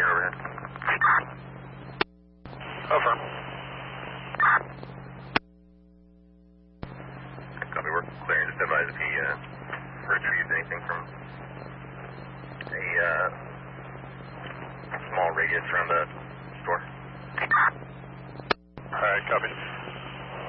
your overhead. Over. Copy, we're clear. Just advise if he retrieves anything from a small radius around the store. Alright, copy.